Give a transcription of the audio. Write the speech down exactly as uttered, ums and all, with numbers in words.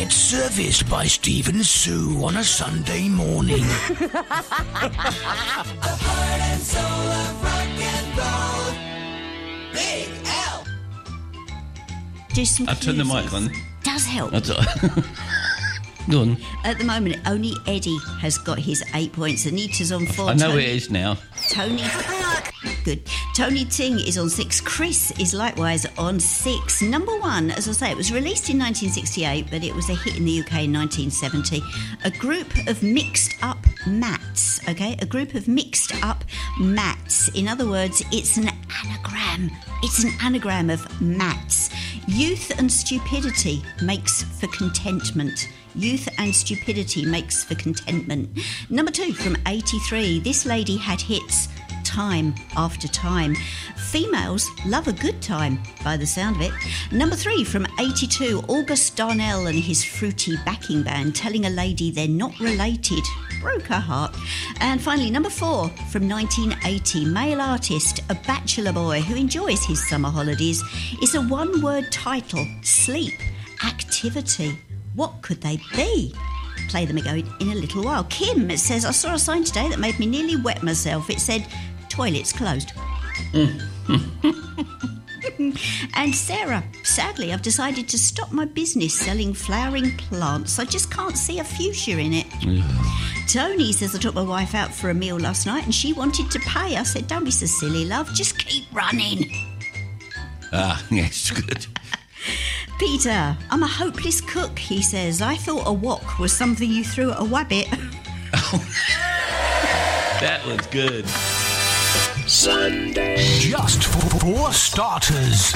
Gets serviced by Stephen Sue on a Sunday morning. The heart and soul of rock and roll. Big L. Do some I'll turn the mic on. Does help. That's all. Go on. At the moment, only Eddie has got his eight points. Anita's on four. I know Tony, it is now. Tony, good. Tony Ting is on six. Chris is likewise on six. Number one, as I say, it was released in nineteen sixty-eight, but it was a hit in the U K in nineteen seventy. A group of mixed up mats, okay? A group of mixed up mats. In other words, it's an anagram. It's an anagram of mats. Youth and stupidity makes for contentment. Youth and stupidity makes for contentment. Number two, from eighty-three, this lady had hits time after time. Females love a good time, by the sound of it. Number three, from eighty-two, August Darnell and his fruity backing band telling a lady they're not related. Broke her heart. And finally, number four, from nineteen eighty, male artist, a bachelor boy who enjoys his summer holidays. It's a one-word title, Sleep, Activity. What could they be? Play them again in a little while. Kim, it says, I saw a sign today that made me nearly wet myself. It said, toilets closed. And Sarah, sadly, I've decided to stop my business selling flowering plants. I just can't see a fuchsia in it. Tony says, I took my wife out for a meal last night and she wanted to pay. I said, don't be so silly, love. Just keep running. Ah, yes, good. Peter, I'm a hopeless cook, he says. I thought a wok was something you threw at a wabbit. That was good. Sunday. Just for starters.